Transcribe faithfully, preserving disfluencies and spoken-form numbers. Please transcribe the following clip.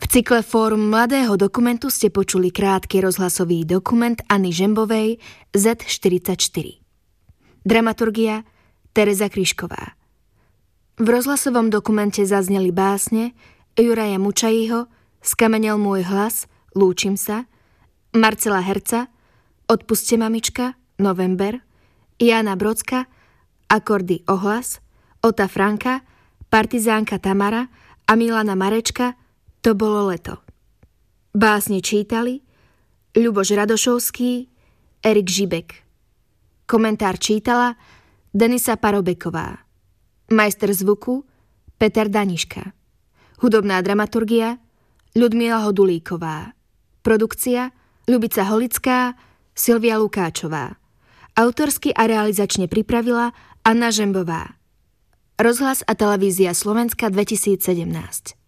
V cykle Fórum mladého dokumentu ste počuli krátky rozhlasový dokument Anny Žembovej zet štyridsaťštyri. Dramaturgia Tereza Kryšková. V rozhlasovom dokumente zazneli básne Juraja Mučajího Skamenel môj hlas, Lúčim sa, Marcela Herca Odpusťte mamička, November, Jána Brodská Akordy ohlas, Ota Franka, Partizánka Tamara a Milana Marečka To bolo leto. Básne čítali Ľuboš Radošovský, Erik Žibek. Komentár čítala Denisa Parobeková. Majster zvuku Peter Daniška. Hudobná dramaturgia Ľudmila Hodulíková. Produkcia Ľubica Holická, Silvia Lukáčová. Autorsky a realizačne pripravila Anna Žembová. Rozhlas a televízia Slovenska dvetisícsedemnásť.